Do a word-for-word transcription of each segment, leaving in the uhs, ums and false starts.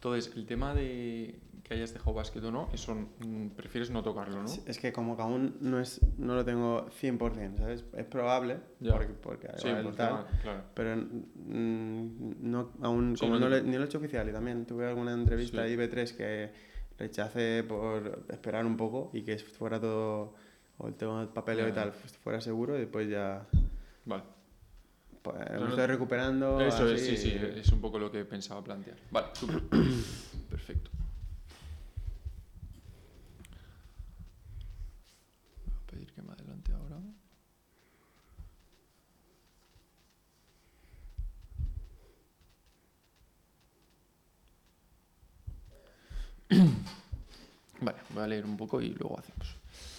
Entonces, el tema de que hayas dejado básquet o no, eso mm, prefieres no tocarlo, ¿no? Sí, es que como que aún no es no lo tengo cien por ciento, ¿sabes? Es probable, Ya. porque, porque Sí, igual por tal, tema- claro. pero mm, no, aún, Sí, como no no, te- le- ni lo he hecho oficial, y también tuve alguna entrevista Sí. de I B tres que rechacé por esperar un poco y que fuera todo, o el tema del papeleo Ya, y tal, ya. pues fuera seguro, y después ya Vale. pues, O sea, me no- estoy recuperando Eso así. es, sí, sí, y- es un poco lo que pensaba plantear. Vale, súper. Perfecto. Voy a pedir que me adelante ahora. Vale, voy a leer un poco y luego hacemos.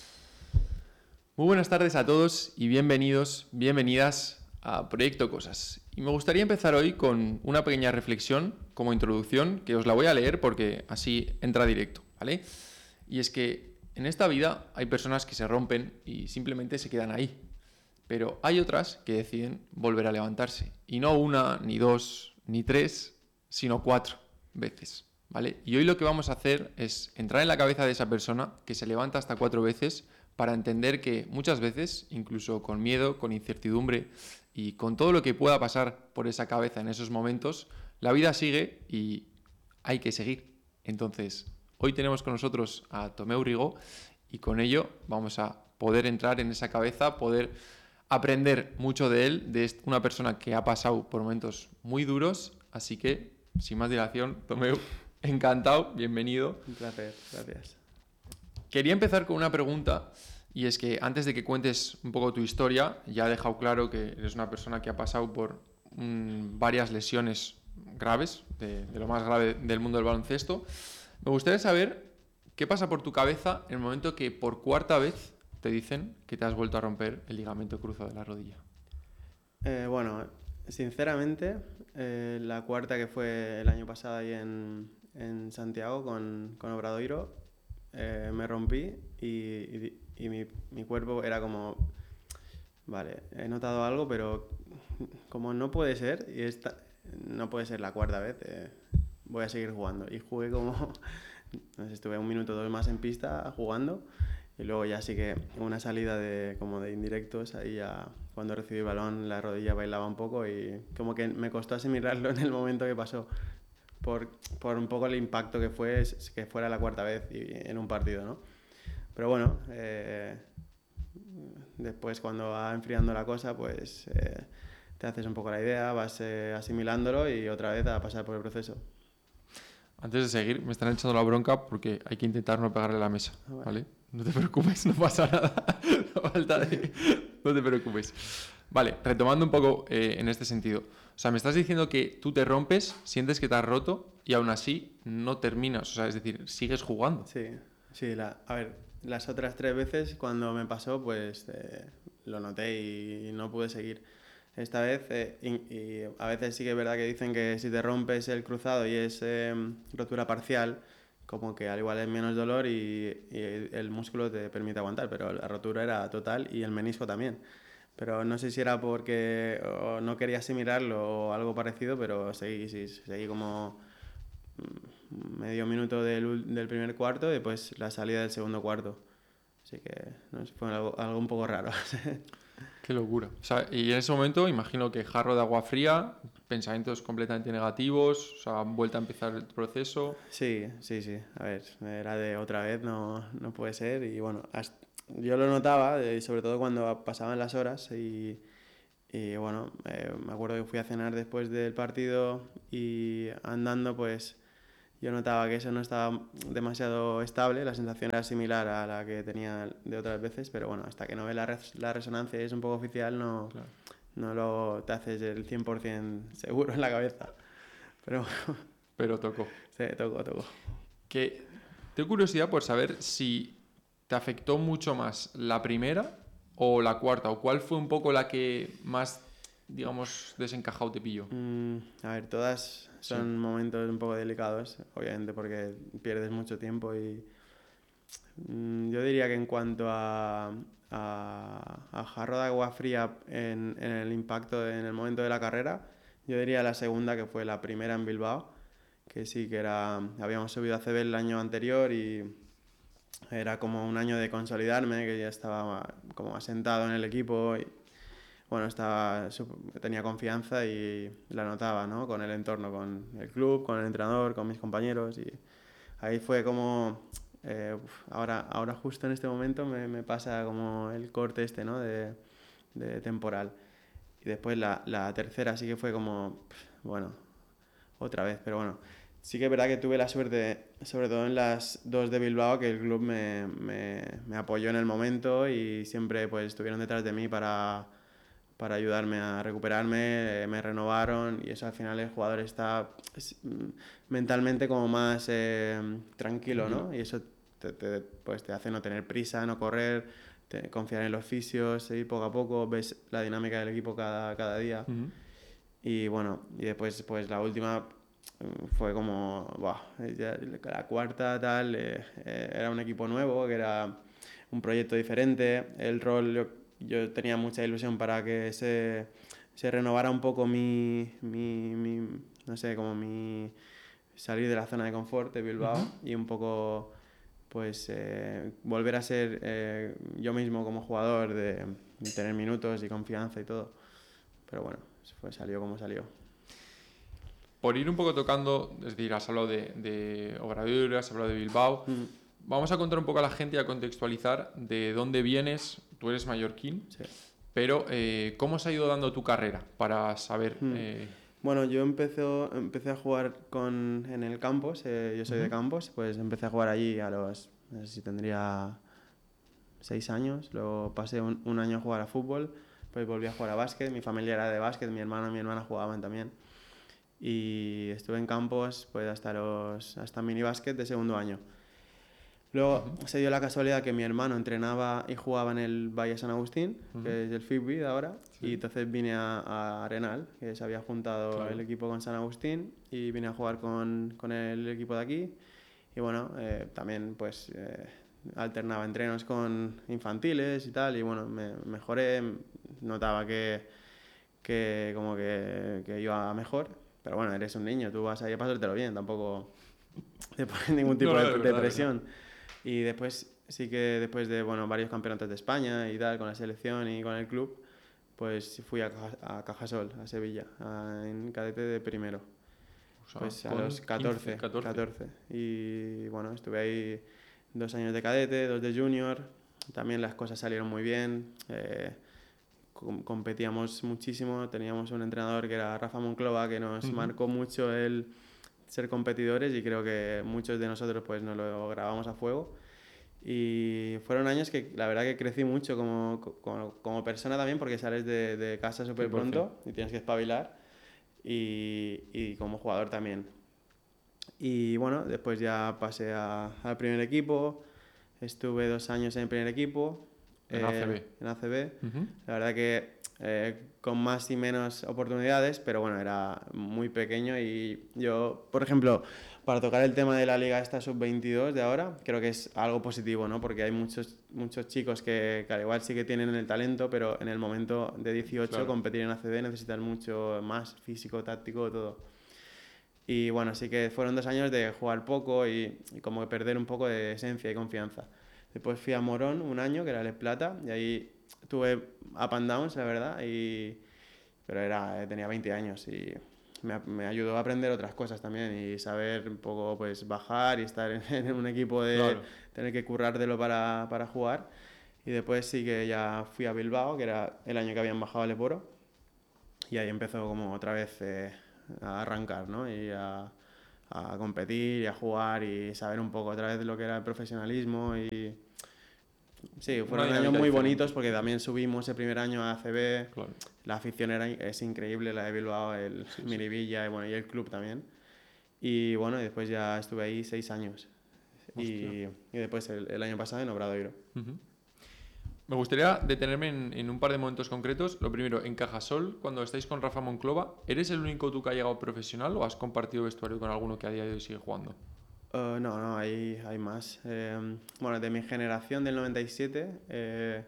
Muy buenas tardes a todos y bienvenidos, bienvenidas a Proyecto Cosas. Y me gustaría empezar hoy con una pequeña reflexión como introducción, que os la voy a leer porque así entra directo, ¿vale? Y es que en esta vida hay personas que se rompen y simplemente se quedan ahí. Pero hay otras que deciden volver a levantarse. Y no una, ni dos, ni tres, sino cuatro veces, ¿vale? Y hoy lo que vamos a hacer es entrar en la cabeza de esa persona que se levanta hasta cuatro veces para entender que muchas veces, incluso con miedo, con incertidumbre y con todo lo que pueda pasar por esa cabeza en esos momentos, la vida sigue y hay que seguir. Entonces, hoy tenemos con nosotros a Tomeu Rigo y con ello vamos a poder entrar en esa cabeza, poder aprender mucho de él, de una persona que ha pasado por momentos muy duros. Así que, sin más dilación, Tomeu, encantado, bienvenido. Un placer, gracias. Quería empezar con una pregunta, y es que antes de que cuentes un poco tu historia, ya he dejado claro que eres una persona que ha pasado por mmm, varias lesiones graves, de, de lo más grave del mundo del baloncesto. Me gustaría saber qué pasa por tu cabeza en el momento que por cuarta vez te dicen que te has vuelto a romper el ligamento cruzado de la rodilla. Eh, bueno, sinceramente, eh, la cuarta que fue el año pasado ahí en, en Santiago con, con Obradoiro, eh, me rompí y, y, y mi, mi cuerpo era como, vale, he notado algo, pero como no puede ser, y esta, no puede ser la cuarta vez, eh, voy a seguir jugando. Y jugué como, no sé, estuve un minuto o dos más en pista jugando. Y luego ya sí que una salida de como de indirectos, ahí ya cuando recibí el balón la rodilla bailaba un poco y como que me costó asimilarlo en el momento que pasó por, por un poco el impacto que fue que fuera la cuarta vez y, en un partido, ¿no? Pero bueno, eh, después cuando va enfriando la cosa pues eh, te haces un poco la idea, vas eh, asimilándolo y otra vez a pasar por el proceso. Antes de seguir, me están echando la bronca porque hay que intentar no pegarle a la mesa, Ah, vale. ¿vale? No te preocupes, no pasa nada. No falta de... No te preocupes. Vale, retomando un poco eh, en este sentido. O sea, me estás diciendo que tú te rompes, sientes que te has roto y aún así no terminas. O sea, es decir, sigues jugando. Sí, sí, la, a ver, las otras tres veces cuando me pasó, pues eh, lo noté y no pude seguir. Esta vez, eh, y, y a veces sí que es verdad que dicen que si te rompes el cruzado y es eh, rotura parcial, como que al igual es menos dolor y, y el músculo te permite aguantar, pero la rotura era total y el menisco también. Pero no sé si era porque o no quería asimilarlo o algo parecido, pero seguí, sí, seguí como medio minuto del, del primer cuarto y después la salida del segundo cuarto. Así que no sé, fue algo, algo un poco raro. Qué locura. O sea, y en ese momento imagino que jarro de agua fría, pensamientos completamente negativos, o sea, vuelta a empezar el proceso. Sí, sí, sí. A ver, era de otra vez, no, no puede ser. Y bueno, hasta, yo lo notaba, y sobre todo cuando pasaban las horas. Y, y bueno, eh, me acuerdo que fui a cenar después del partido y andando, pues yo notaba que eso no estaba demasiado estable, la sensación era similar a la que tenía de otras veces, pero bueno, hasta que no ves la, res, la resonancia y es un poco oficial, no, Claro. no lo te haces el cien por ciento seguro en la cabeza. Pero Pero tocó. sí, tocó, tocó. Que tengo curiosidad por saber si te afectó mucho más la primera o la cuarta, o cuál fue un poco la que más, digamos, desencajado te pilló. Mm, a ver, todas son Sí. momentos un poco delicados, obviamente, porque pierdes mucho tiempo y mm, yo diría que en cuanto a, a, a jarro de agua fría en, en el impacto en el momento de la carrera, yo diría la segunda, que fue la primera en Bilbao, que sí, que era, habíamos subido a A C B el año anterior y era como un año de consolidarme, que ya estaba como asentado en el equipo y bueno, estaba, tenía confianza y la notaba, ¿no? Con el entorno, con el club, con el entrenador, con mis compañeros y ahí fue como, eh, ahora, ahora justo en este momento me, me pasa como el corte este, ¿no? De, de temporal. Y después la, la tercera sí que fue como, bueno, otra vez, pero bueno. Sí que es verdad que tuve la suerte, sobre todo en las dos de Bilbao, que el club me, me, me apoyó en el momento y siempre pues estuvieron detrás de mí para, para ayudarme a recuperarme, eh, me renovaron y eso al final el jugador está es, mentalmente como más eh, tranquilo, ¿no? Y eso te, te, pues te hace no tener prisa, no correr, te, confiar en los fisios, ir poco a poco, ves la dinámica del equipo cada, cada día. Uh-huh. Y bueno, y después pues la última fue como, buah, ya, la cuarta tal, eh, eh, era un equipo nuevo, que era un proyecto diferente, el rol, yo, yo tenía mucha ilusión para que se, se renovara un poco mi, mi, mi, no sé, como mi salir de la zona de confort de Bilbao uh-huh. y un poco pues eh, volver a ser eh, yo mismo como jugador, de, de tener minutos y confianza y todo, pero bueno, pues salió como salió. Por ir un poco tocando, es decir, has hablado de, de Obradoiro, has hablado de Bilbao. Mm. Vamos a contar un poco a la gente y a contextualizar de dónde vienes. Tú eres mallorquín, sí. Pero eh, ¿cómo se ha ido dando tu carrera para saber? Mm. Eh... Bueno, yo empecé, empecé a jugar con, en el campus, eh, yo soy uh-huh. de Campos, pues empecé a jugar allí a los, no sé si tendría seis años. Luego pasé un, un año a jugar a fútbol, pues volví a jugar a básquet. Mi familia era de básquet, mi hermano y mi hermana jugaban también. Y estuve en Campos pues hasta los hasta minibásquet de segundo año. Luego uh-huh. se dio la casualidad que mi hermano entrenaba y jugaba en el Valle San Agustín, uh-huh. que es el F I B de ahora, sí. Y entonces vine a, a Arenal, que se había juntado claro. el equipo con San Agustín, y vine a jugar con, con el equipo de aquí. Y bueno, eh, también pues eh, alternaba entrenos con infantiles y tal, y bueno, me mejoré, notaba que, que como que, que iba mejor. Pero bueno, eres un niño, tú vas ahí a pasártelo bien, tampoco te pones ningún tipo no, de, de, verdad, de presión. De y después, sí que después de bueno, varios campeonatos de España y tal, con la selección y con el club, pues fui a, a Cajasol, a Sevilla, a, en cadete de primero. O sea, pues a los catorce, quince, catorce. catorce. Y bueno, estuve ahí dos años de cadete, dos de junior. También las cosas salieron muy bien. Eh, competíamos muchísimo, teníamos un entrenador que era Rafa Monclova, que nos uh-huh. marcó mucho el ser competidores y creo que muchos de nosotros pues nos lo grabamos a fuego y fueron años que la verdad que crecí mucho como, como, como persona también, porque sales de, de casa súper pronto y tienes que espabilar, y, y como jugador también. Y bueno, después ya pasé a, al primer equipo, estuve dos años en el primer equipo. En A C B. Eh, en A C B. Uh-huh. La verdad que eh, con más y menos oportunidades, pero bueno, era muy pequeño y yo, por ejemplo, para tocar el tema de la liga esta sub veintidós de ahora, creo que es algo positivo, ¿no? Porque hay muchos, muchos chicos que, que al igual sí que tienen el talento, pero en el momento de dieciocho claro. competir en A C B necesitan mucho más físico, táctico, todo. Y bueno, sí que fueron dos años de jugar poco y, y como de perder un poco de esencia y confianza. Después fui a Morón un año, que era el Plata, y ahí tuve up and downs, la verdad, y... pero era, tenía veinte años y me, me ayudó a aprender otras cosas también y saber un poco pues bajar y estar en, en un equipo de claro. tener que currártelo para, para jugar. Y después sí que ya fui a Bilbao, que era el año que habían bajado al Eporo, y ahí empezó como otra vez eh, a arrancar, ¿no? Y a... a competir y a jugar y saber un poco otra vez lo que era el profesionalismo y sí, fueron años muy diferente. Bonitos porque también subimos el primer año a A C B, claro. La afición era, es increíble, la de Bilbao, el sí, Miribilla sí. y, bueno, y el club también. Y bueno, y después ya estuve ahí seis años y, y después el, el año pasado en Obradoiro. Uh-huh. Me gustaría detenerme en, en un par de momentos concretos. Lo primero, en Cajasol, cuando estáis con Rafa Monclova, ¿eres el único tú que ha llegado profesional o has compartido vestuario con alguno que a día de hoy sigue jugando? Uh, no, no, hay, hay más. Eh, bueno, de mi generación del noventa y siete eh,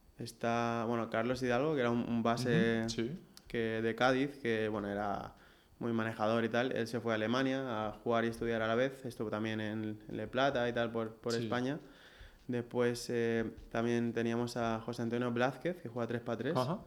está, bueno, Carlos Hidalgo, que era un, un base uh-huh, sí. que, de Cádiz, que bueno, era muy manejador y tal. Él se fue a Alemania a jugar y estudiar a la vez. Estuvo también en Le Plata y tal por, por Sí. España. Después eh, también teníamos a José Antonio Blázquez, que juega tres para tres. Ajá.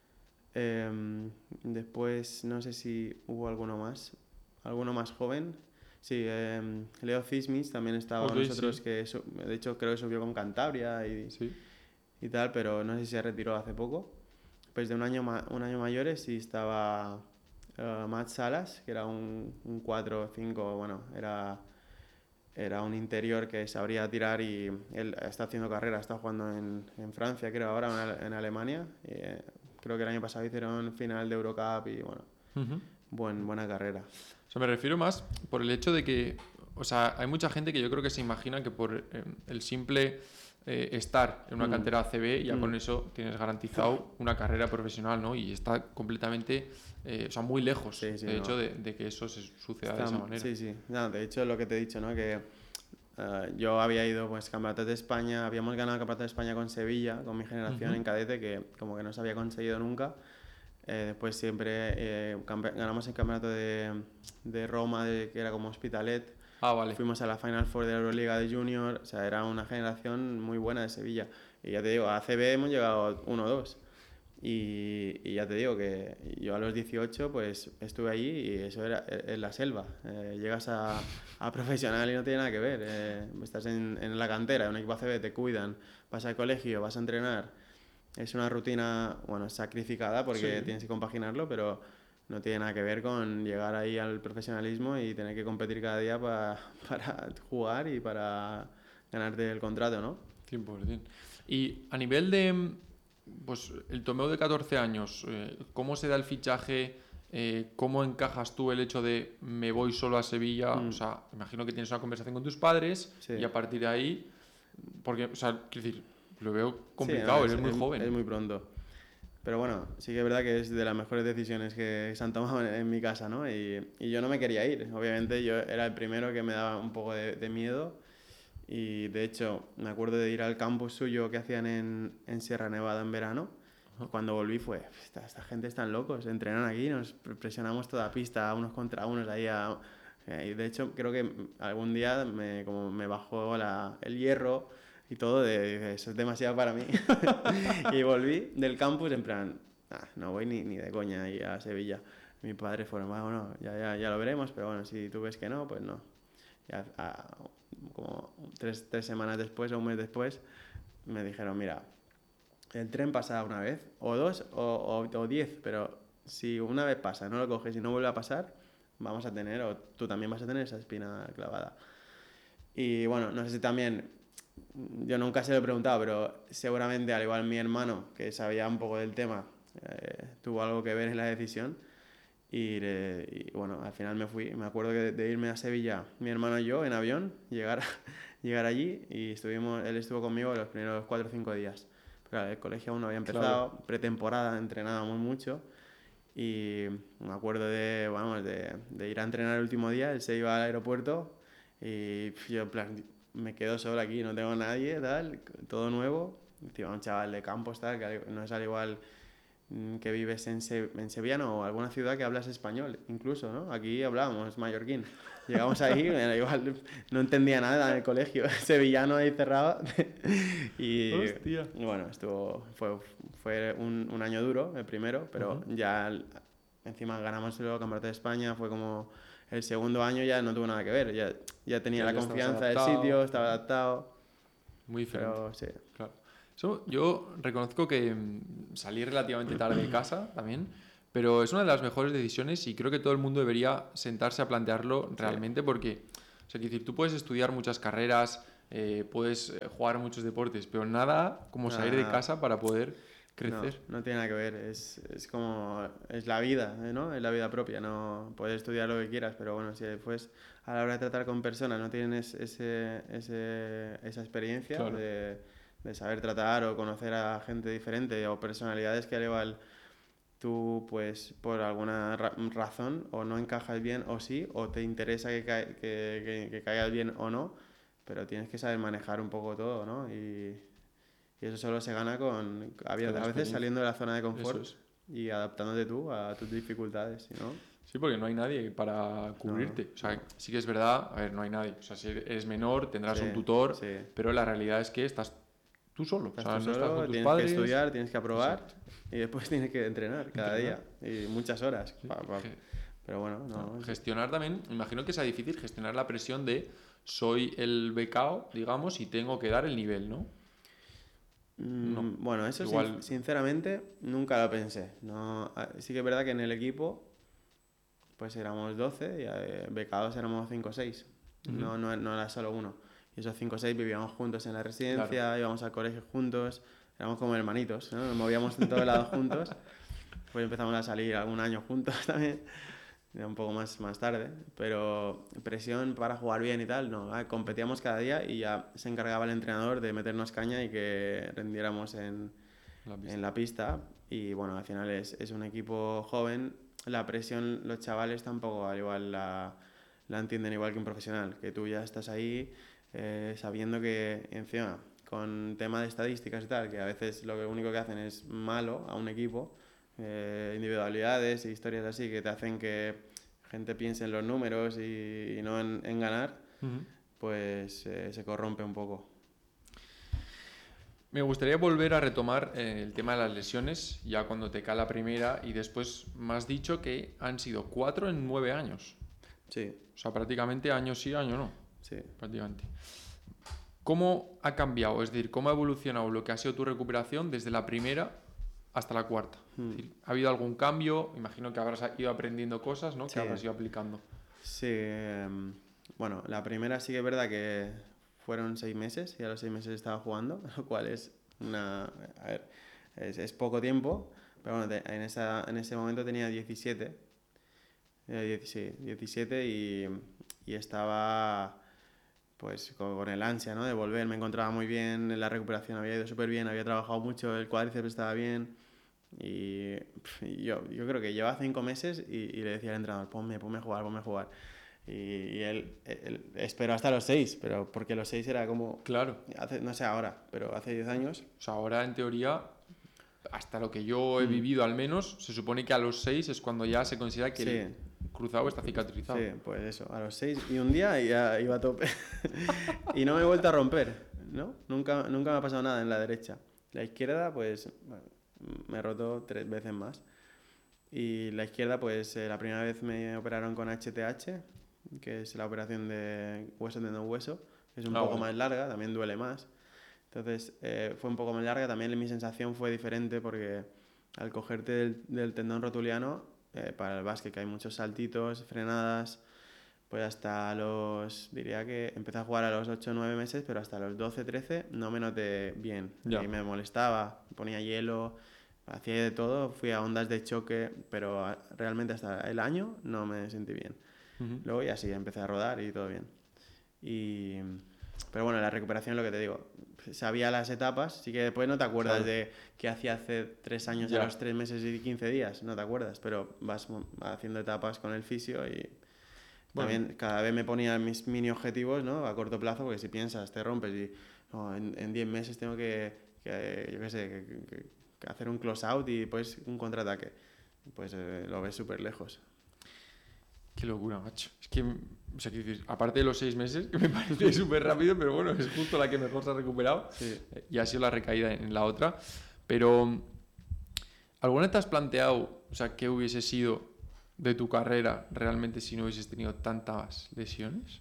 Eh, después no sé si hubo alguno más, alguno más joven. Sí, eh, Leo Cismis también estaba Ok, con nosotros, sí. que su- de hecho creo que subió con Cantabria y, Sí. y tal, pero no sé si se retiró hace poco. Pues de un año, ma- un año mayores sí estaba eh, Matt Salas, que era un, un cuatro o cinco, bueno, era, era un interior que sabría tirar y él está haciendo carrera, está jugando en, en Francia, creo ahora, en, Ale- en Alemania. Y, eh, creo que el año pasado hicieron final de Eurocup y bueno, Ujú. buen, buena carrera. O sea, me refiero más por el hecho de que, o sea, hay mucha gente que yo creo que se imagina que por eh, el simple eh, estar en una Mm, cantera A C B, ya mm. con eso tienes garantizado una carrera profesional, ¿no? Y está completamente, eh, o sea, muy lejos, Sí, sí, de hecho, no. de, de que eso se suceda de Está- esa manera. sí, sí. No, de hecho, lo que te he dicho, ¿no? Que eh, yo había ido, pues, campeonatos de España, habíamos ganado el campeonato de España con Sevilla, con mi generación Ujú. en cadete, que como que no se había conseguido nunca. Eh, después siempre eh, campe- ganamos el campeonato de, de Roma, de, que era como Hospitalet. Ah, vale. Fuimos a la Final Four de la Euroliga de Junior. O sea, era una generación muy buena de Sevilla. Y ya te digo, a A C B hemos llegado uno o dos. Y, y ya te digo que yo a los dieciocho pues estuve allí y eso era en la selva. Eh, llegas a, a profesional y no tiene nada que ver. Eh, estás en, en la cantera, en un equipo A C B, te cuidan, vas al colegio, vas a entrenar. Es una rutina, bueno, sacrificada porque Sí. tienes que compaginarlo, pero no tiene nada que ver con llegar ahí al profesionalismo y tener que competir cada día pa- para jugar y para ganarte el contrato, ¿no? cien por ciento. Y a nivel de, pues, el torneo de catorce años, eh, ¿cómo se da el fichaje? Eh, ¿cómo encajas tú el hecho de me voy solo a Sevilla? O Mm, sea, imagino que tienes una conversación con tus padres y sí. a partir de ahí, porque, o sea, quiero decir, lo veo Sí, no, complicado, es, eres muy es, es joven. muy pronto. Pero bueno, sí que es verdad que es de las mejores decisiones que se han tomado en, en mi casa, ¿no? Y, y yo no me quería ir. Obviamente yo era el primero que me daba un poco de, de miedo. Y de hecho, me acuerdo de ir al campus suyo que hacían en, en Sierra Nevada en verano. Ajá. Cuando volví fue, esta, esta gente están locos, entrenan aquí, nos pre- presionamos toda pista, unos contra unos ahí. A- eh, y de hecho, creo que algún día me, como me bajó la, el hierro y todo, de, de, eso es demasiado para mí. Y volví del campus en plan, "Ah, no voy ni, ni de coña ahí a Sevilla". Mi padre fue, bueno, ya, ya, ya lo veremos, pero bueno, si tú ves que no, pues no. Ya, a- como tres, tres semanas después o un mes después, me dijeron, mira, el tren pasa una vez, o dos, o, o, o diez, pero si una vez pasa, no lo coges y no vuelve a pasar, vamos a tener, o tú también vas a tener esa espina clavada. Y bueno, no sé si también, yo nunca se lo he preguntado, pero seguramente al igual mi hermano, que sabía un poco del tema, eh, tuvo algo que ver en la decisión. Y, le- y, bueno, al final me fui. Me acuerdo que de, de irme a Sevilla, mi hermano y yo, en avión, llegar, llegar allí y estuvimos, él estuvo conmigo los primeros cuatro o cinco días. Pero claro, el colegio aún no había Claro. empezado, pretemporada, entrenábamos mucho. Y me acuerdo de, vamos, de, de ir a entrenar el último día, él se iba al aeropuerto y pf, yo en plan, me quedo solo aquí, no tengo a nadie, tal, todo nuevo. Encima un chaval de campos, tal, que no es al igual mm, que vives en, Se en Sevilla o alguna ciudad que hablas español, incluso, ¿no? Aquí hablábamos mallorquín. Llegamos ahí, bueno, igual no entendía nada en el colegio, sevillano ahí cerrado. Y Hostia. bueno, estuvo, fue, fue un, un año duro, el primero, pero Ujú. ya el- encima ganamos el Campeonato de España, fue como el segundo año ya no tuvo nada que ver, ya, ya tenía Ya, la ya estabas confianza del adaptado. sitio, estaba Ujú. adaptado, Muy diferente. pero sí. Claro. Eso, yo reconozco que mm, salí relativamente tarde de casa también, pero es una de las mejores decisiones y creo que todo el mundo debería sentarse a plantearlo Sí. realmente porque, o sea, quiero decir, tú puedes estudiar muchas carreras, eh, puedes eh, jugar a muchos deportes, pero nada como Nada, salir de nada. casa para poder No, crecer. no tiene nada que ver, es, es como, es la vida, ¿eh? ¿No? Es la vida propia, no puedes estudiar lo que quieras, pero bueno, si después a la hora de tratar con personas no tienes ese, ese, esa experiencia Claro. de, de saber tratar o conocer a gente diferente o personalidades que al igual tú pues por alguna ra- razón o no encajas bien o sí, o te interesa que, ca- que, que, que caigas bien o no, pero tienes que saber manejar un poco todo, ¿no? Y, y eso solo se gana con, a Con la a veces experiencia. saliendo de la zona de Eso confort es. y adaptándote tú a tus dificultades, ¿no? Sí, porque no hay nadie para cubrirte. No. O sea, sí que es verdad, a ver, no hay nadie. O sea, si eres menor, tendrás Sí, un tutor, sí. pero la realidad es que estás tú solo. Estás o sea, tú no estás con solo, tus tienes que padres. estudiar, tienes que aprobar Exacto. y después tienes que entrenar cada Entrenar. día y muchas horas. Sí. pa- pa- Ge- Pero bueno, no. no, sí. Gestionar también, me imagino que sea difícil gestionar la presión de soy el becado, digamos, y tengo que dar el nivel, ¿no? No. Mm, Bueno, eso sin- Igual, sinceramente nunca lo pensé. No, ah, sí que es verdad que en el equipo pues éramos doce y eh, becados éramos cinco o seis. Ujú. No, no, no era solo uno. Y esos cinco o seis vivíamos juntos en la residencia, íbamos al colegio juntos, éramos como hermanitos, ¿no? Nos movíamos en todos lados juntos. Pues empezamos a salir algún año juntos también, ya un poco más, más tarde. Pero presión para jugar bien y tal, no. Ah, Competíamos cada día y ya se encargaba el entrenador de meternos caña y que rendiéramos en, la pista. en la pista. Y bueno, al final es, es un equipo joven. La presión, los chavales tampoco al igual la, la entienden igual que un profesional. Que tú ya estás ahí eh, sabiendo que encima con tema de estadísticas y tal, que a veces lo que- único que hacen es malo a un equipo, eh, individualidades e historias así que te hacen que gente piense en los números y, y no en, en ganar, Ujú. pues eh, se corrompe un poco. Me gustaría volver a retomar eh, el tema de las lesiones, ya cuando te cae la primera, y después me has dicho que han sido cuatro en nueve años. Sí, O sea, prácticamente año sí, año no. sí. Prácticamente. ¿Cómo ha cambiado? Es decir, ¿cómo ha evolucionado lo que ha sido tu recuperación desde la primera hasta la cuarta? Hmm. Es decir, ¿ha habido algún cambio? Imagino que habrás ido aprendiendo cosas, ¿no? Sí. Que habrás ido aplicando. Sí, em, bueno, la primera sí que es verdad que fueron seis meses y a los seis meses estaba jugando, lo cual es una, a ver, es, es poco tiempo, pero bueno, te- en, esa, en ese momento tenía diecisiete, eh, diez- sí, diecisiete y, y estaba pues con, con el ansia, ¿no? De volver, me encontraba muy bien, la recuperación había ido súper bien, había trabajado mucho, el cuádriceps estaba bien y pf, y yo, yo creo que llevaba cinco meses y, y le decía al entrenador, ponme, ponme a jugar, ponme a jugar. Y, y él, él esperó hasta los seis, pero porque los seis era como, Claro. hace, no sé ahora, pero hace diez años. O sea, ahora en teoría, hasta lo que yo he Mm. vivido al menos, se supone que a los seis es cuando ya se considera que Sí. el cruzado está cicatrizado. Sí, pues eso, a los seis y un día ya iba a tope. Y no me he vuelto a romper, ¿no? Nunca, nunca me ha pasado nada en la derecha. La izquierda, pues bueno, me he roto tres veces más. Y la izquierda, pues eh, la primera vez me operaron con H T H, que es la operación de hueso tendón hueso, que es un Ah, poco vale. más larga, también duele más. Entonces eh, fue un poco más larga, también mi sensación fue diferente porque al cogerte del, del tendón rotuliano, eh, para el básquet que hay muchos saltitos, frenadas, pues hasta los, diría que empecé a jugar a los ocho o nueve meses, pero hasta los doce trece no me noté bien. Ya. Y me molestaba, ponía hielo, hacía de todo, fui a ondas de choque, pero a- realmente hasta el año no me sentí bien. Ujú. Luego ya sí, empecé a rodar y todo bien. Y, pero bueno, la recuperación, lo que te digo, sabía las etapas, sí que después no te acuerdas Claro. de qué hacía hace tres años Ya. a los tres meses y quince días, no te acuerdas, pero vas mo- haciendo etapas con el fisio y Bueno. también cada vez me ponía mis mini objetivos, ¿no? A corto plazo, porque si piensas, te rompes y no, en, en diez meses tengo que, que, yo qué sé, que, que- que hacer un close out y después un contraataque. Pues eh, lo ves súper lejos. Qué locura, macho. Es que, o sea, quiero decir, aparte de los seis meses, que me parece súper rápido, pero bueno, es justo la que mejor se ha recuperado. Sí. eh, Y ha sido la recaída en la otra. Pero, ¿alguna vez te has planteado, o sea, qué hubiese sido de tu carrera realmente si no hubieses tenido tantas lesiones?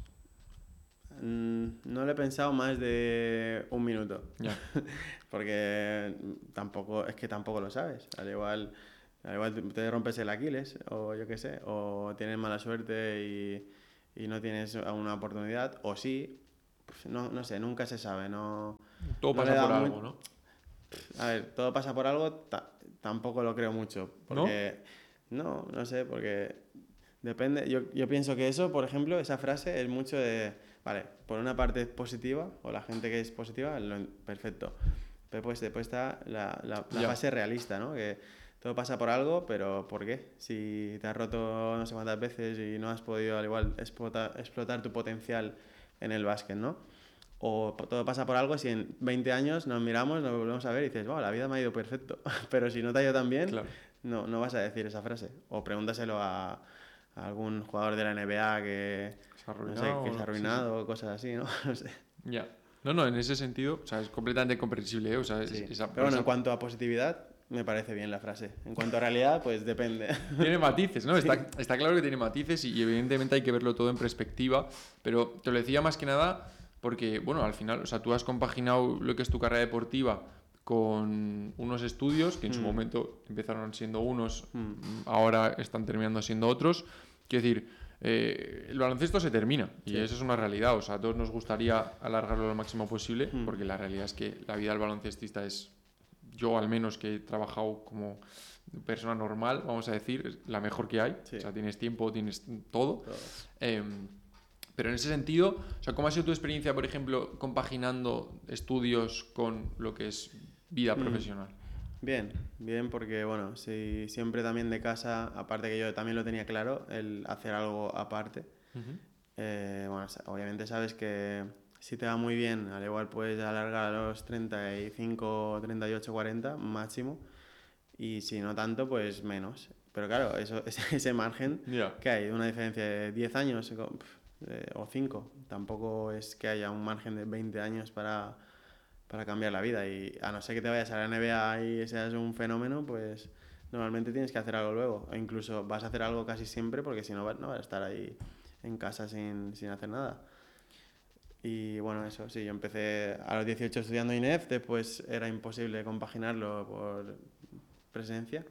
Mm, no lo he pensado más de un minuto. Ya. Porque tampoco, es que tampoco lo sabes. Al igual, al igual te- te rompes el Aquiles, o yo qué sé, o tienes mala suerte y, y no tienes una oportunidad, o sí, pues no, no sé, nunca se sabe. No, Todo no le pasa he por dado algo, mu- ¿no? A ver, todo pasa por algo, ta- tampoco lo creo mucho. ¿No? Porque, no, no sé, porque depende. Yo, yo pienso que eso, por ejemplo, esa frase es mucho de, vale, por una parte es positiva, o la gente que es positiva, lo- perfecto. Pero pues después está la, la, la Ya. fase realista, ¿no? Que todo pasa por algo, pero ¿por qué? Si te has roto no sé cuántas veces y no has podido al igual explotar, explotar tu potencial en el básquet, ¿no? O po- todo pasa por algo si en veinte años nos miramos, nos volvemos a ver y dices, wow, la vida me ha ido perfecto. Pero si no te ha ido tan bien, Claro. no, no vas a decir esa frase. O pregúntaselo a, algún jugador de la N B A que Se ha no sé, arruinado, que se ha sí, arruinado o cosas así, ¿no? No sé. sí. Ya. No, no, en ese sentido, o sea, es completamente comprensible, ¿eh? O sea, es- Sí. esa- Pero bueno, esa- en cuanto a positividad, me parece bien la frase. En cuanto a realidad, pues depende. Tiene matices, ¿no? Sí. Está, está claro que tiene matices y, y evidentemente hay que verlo todo en perspectiva, pero te lo decía más que nada porque, bueno, al final, o sea, tú has compaginado lo que es tu carrera deportiva con unos estudios que en su Mm. momento empezaron siendo unos, Mm. ahora están terminando siendo otros. Quiero decir, eh, el baloncesto se termina y Sí. eso es una realidad. O sea, a todos nos gustaría alargarlo lo máximo posible Mm. porque la realidad es que la vida del baloncestista es, yo al menos que he trabajado como persona normal, vamos a decir, es la mejor que hay. Sí. O sea, tienes tiempo, tienes todo. Todo. Eh, pero en ese sentido, o sea, ¿cómo ha sido tu experiencia, por ejemplo, compaginando estudios con lo que es vida Mm. profesional? Bien, bien, porque bueno, si siempre también de casa, aparte que yo también lo tenía claro, el hacer algo aparte. Ujú. Eh, bueno, sa- obviamente sabes que si te va muy bien, al igual puedes alargar a los treinta y cinco, treinta y ocho, cuarenta máximo, y si no tanto, pues menos. Pero claro, eso, ese, ese margen Ya. que hay, una diferencia de diez años co- pf, eh, o cinco, tampoco es que haya un margen de veinte años para, para cambiar la vida. Y a no ser que te vayas a la N B A y seas un fenómeno, pues normalmente tienes que hacer algo luego. O incluso vas a hacer algo casi siempre porque si no, va- no vas a estar ahí en casa sin, sin hacer nada. Y bueno, eso, sí, yo empecé a los dieciocho estudiando I N E F, después era imposible compaginarlo por presencia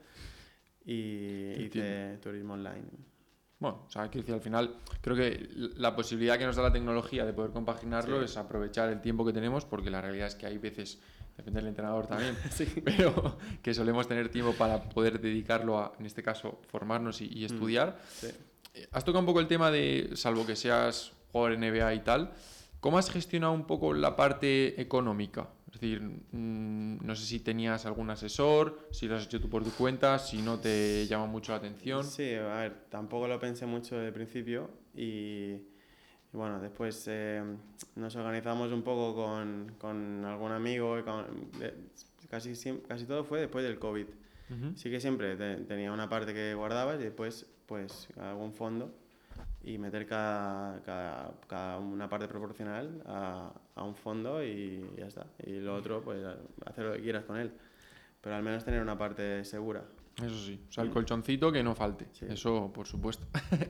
y Entiendo. hice turismo online. Bueno, o sea, quiero decir, al final creo que la posibilidad que nos da la tecnología de poder compaginarlo Sí. es aprovechar el tiempo que tenemos, porque la realidad es que hay veces, depende del entrenador también, Sí. pero que solemos tener tiempo para poder dedicarlo a, en este caso, formarnos y, y estudiar. Sí. Eh, Has tocado un poco el tema de, salvo que seas jugador N B A y tal, ¿cómo has gestionado un poco la parte económica? Es decir, mmm, no sé si tenías algún asesor, si lo has hecho tú por tu cuenta, si no te llama mucho la atención. Sí, a ver, tampoco lo pensé mucho de principio y, y bueno, después eh, nos organizamos un poco con, con algún amigo, y con- de- casi, siem- casi todo fue después del COVID. Ujú. Sí que siempre te- tenía una parte que guardabas y después pues algún fondo y meter cada, cada, cada una parte proporcional a, a un fondo y ya está. Y lo otro pues hacer lo que quieras con él, pero al menos tener una parte segura. Eso sí, o sea, el Mm. colchoncito que no falte, Sí. eso por supuesto.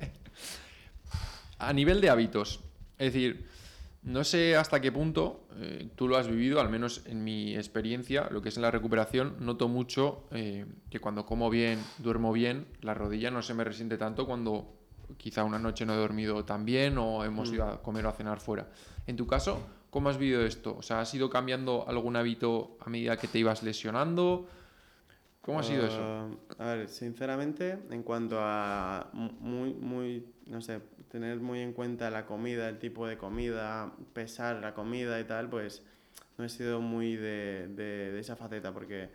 A nivel de hábitos, es decir, no sé hasta qué punto eh, tú lo has vivido, al menos en mi experiencia, lo que es en la recuperación, noto mucho eh, que cuando como bien, duermo bien, la rodilla no se me resiente tanto cuando quizá una noche no he dormido tan bien o hemos Mm. ido a comer o a cenar fuera. En tu caso, ¿cómo has vivido esto? O sea, ¿has ido cambiando algún hábito a medida que te ibas lesionando? ¿Cómo ha sido eso? Uh, a ver, sinceramente, en cuanto a mu- muy, muy, no sé, tener muy en cuenta la comida, el tipo de comida, pesar la comida y tal, pues no he sido muy de, de, de esa faceta porque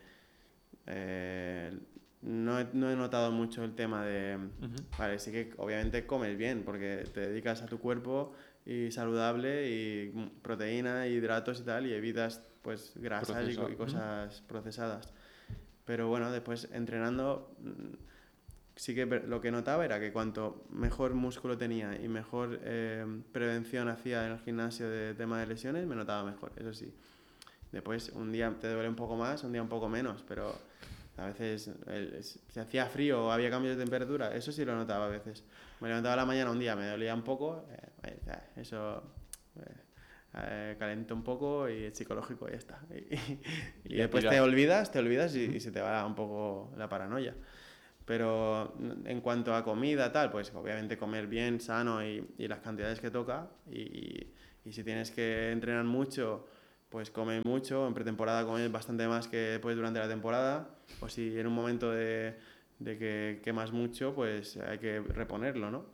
eh, no, he, no he notado mucho el tema de, Ujú. vale, sí que obviamente comes bien porque te dedicas a tu cuerpo y saludable y mm, proteína, hidratos y tal y evitas pues grasas y, co- Procesado. y cosas procesadas. Pero bueno, después entrenando, mm, sí que ver- lo que notaba era que cuanto mejor músculo tenía y mejor eh, prevención hacía en el gimnasio de tema de lesiones, me notaba mejor, eso sí. Después un día te duele un poco más, un día un poco menos, pero a veces el- si hacía frío o había cambios de temperatura, eso sí lo notaba a veces. Me levantaba a la mañana un día, me dolía un poco, eh, eh, eso... eh, eh, calenta un poco y es psicológico y ya está. Y, y- y Y a después tirar. te olvidas, te olvidas y, Ujú. y se te va un poco la paranoia. Pero en cuanto a comida, tal, pues obviamente comer bien, sano y, y las cantidades que toca. Y, y- y si tienes que entrenar mucho, pues come mucho. En pretemporada comes bastante más que después durante la temporada. O si en un momento de, de que quemas mucho, pues hay que reponerlo, ¿no?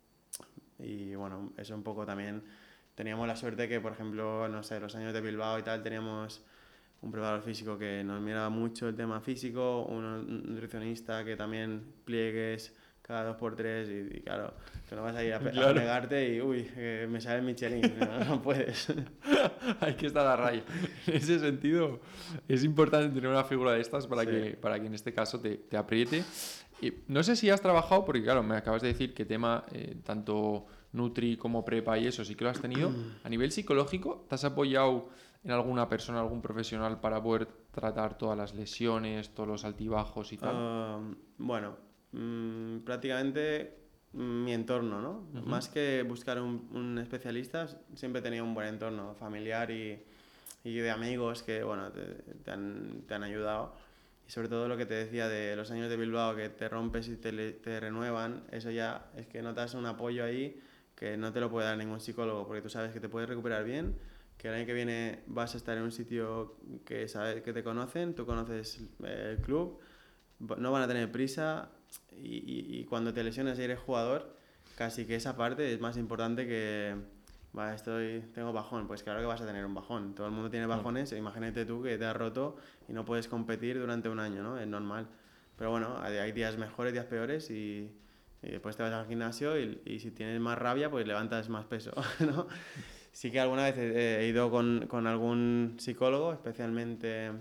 Y bueno, eso un poco también. Teníamos la suerte que, por ejemplo, no sé, los años de Bilbao y tal, teníamos un preparador físico que nos miraba mucho el tema físico, un nutricionista que también pliegues cada dos por tres y, y claro, que no vas a ir a, pe- a Claro. pegarte y uy, que me sale el Michelin, no, no puedes. Hay que estar a raya. En ese sentido, es importante tener una figura de estas para, Sí. que, para que en este caso te, te apriete. Y no sé si has trabajado, porque claro, me acabas de decir que tema eh, tanto Nutri como Prepa y eso sí que lo has tenido. A nivel psicológico, ¿te has apoyado en alguna persona, algún profesional para poder tratar todas las lesiones, todos los altibajos y tal? Uh, bueno, mmm, prácticamente mi entorno, ¿no? Uh-huh. Más que buscar un, un especialista, siempre he tenido un buen entorno familiar y, y de amigos que, bueno, te, te, han, te han ayudado. Y sobre todo lo que te decía de los años de Bilbao, que te rompes y te, te renuevan, eso ya es que notas un apoyo ahí que no te lo puede dar ningún psicólogo, porque tú sabes que te puedes recuperar bien, que el año que viene vas a estar en un sitio que sabes que te conocen, tú conoces el club, no van a tener prisa y, y, y cuando te lesionas y eres jugador, casi que esa parte es más importante que... Va, estoy, tengo bajón, pues claro que vas a tener un bajón. Todo el mundo tiene bajones, imagínate tú que te has roto y no puedes competir durante un año, ¿no? Es normal. Pero bueno, hay días mejores, días peores y, y después te vas al gimnasio y, y si tienes más rabia, pues levantas más peso, ¿no? Sí que alguna vez he, he ido con, con algún psicólogo, especialmente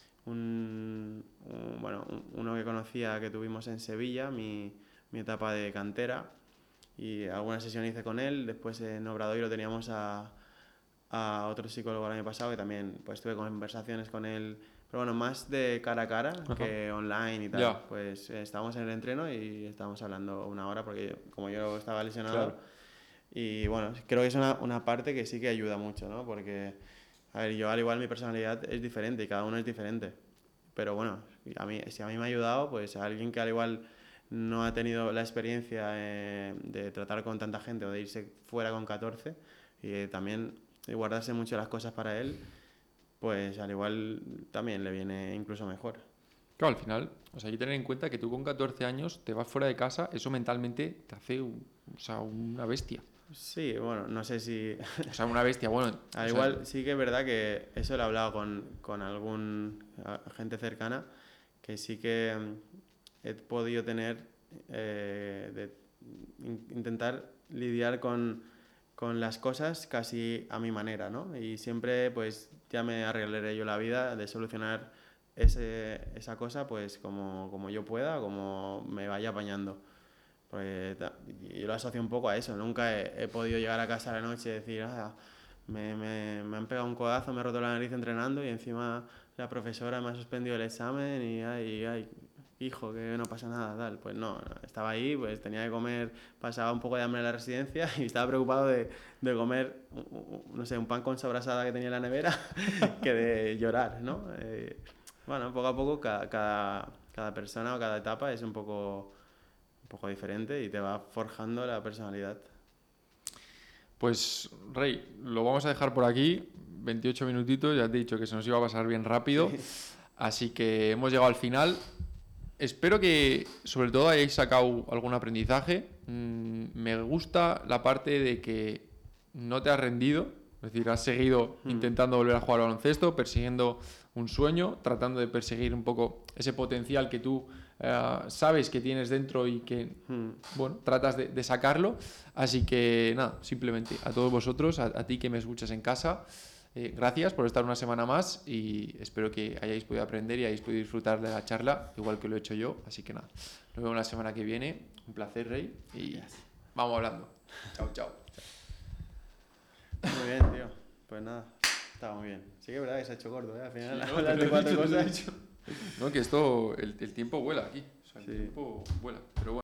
un, un, bueno, uno que conocía que tuvimos en Sevilla, mi, mi etapa de cantera. Y alguna sesión hice con él, después en Obradoiro teníamos a, a otro psicólogo el año pasado que también pues tuve conversaciones con él, pero bueno, más de cara a cara. Ajá. Que online y tal. Yeah. Pues eh, estábamos en el entreno y estábamos hablando una hora porque como yo estaba lesionado. Claro. Y bueno, creo que es una, una parte que sí que ayuda mucho, ¿no? Porque, a ver, yo al igual mi personalidad es diferente y cada uno es diferente. Pero bueno, a mí, si a mí me ha ayudado, pues a alguien que al igual no ha tenido la experiencia eh, de tratar con tanta gente o de irse fuera con catorce y eh, también guardarse mucho las cosas para él, pues al igual también le viene incluso mejor. Claro, al final, o sea, hay que tener en cuenta que tú con catorce años te vas fuera de casa, eso mentalmente te hace un, o sea, una bestia. Sí, bueno, no sé si... O sea, una bestia, bueno... Al igual sea... sí que es verdad que eso lo he hablado con, con algún gente cercana, que sí que he podido tener, eh, de in, intentar lidiar con, con las cosas casi a mi manera, ¿no? Y siempre pues ya me arreglaré yo la vida de solucionar ese, esa cosa pues como, como yo pueda, como me vaya apañando. Porque yo lo asocio un poco a eso, nunca he, he podido llegar a casa a la noche y decir, ah, me, me, me han pegado un codazo, me he roto la nariz entrenando y encima la profesora me ha suspendido el examen y ay, ay, hijo, que no pasa nada, tal. Pues no, estaba ahí, pues tenía que comer, pasaba un poco de hambre en la residencia y estaba preocupado de, de comer, no sé, un pan con sobrasada que tenía en la nevera que de llorar, ¿no? Eh, bueno, poco a poco cada, cada, cada persona o cada etapa es un poco... un poco diferente y te va forjando la personalidad. Pues, Rey, lo vamos a dejar por aquí. veintiocho minutitos, ya te he dicho que se nos iba a pasar bien rápido. Sí. Así que hemos llegado al final. Espero que, sobre todo, hayáis sacado algún aprendizaje. Mm, me gusta la parte de que no te has rendido. Es decir, has seguido mm. intentando volver a jugar al baloncesto, persiguiendo un sueño, tratando de perseguir un poco ese potencial que tú Uh, sabes que tienes dentro y que hmm. bueno, tratas de, de sacarlo. Así que nada, simplemente a todos vosotros, a, a ti que me escuchas en casa, eh, gracias por estar una semana más y espero que hayáis podido aprender y hayáis podido disfrutar de la charla igual que lo he hecho yo. Así que nada, nos vemos la semana que viene. Un placer, Rey, y yes. vamos hablando. Chao, chao. Muy bien, tío. Pues nada, estaba muy bien. Sí que es verdad que se ha hecho corto, ¿eh? Al final sí, no, de cuatro cosas. No, que esto, el, el tiempo vuela aquí. O sea, el sí. tiempo vuela. Pero bueno.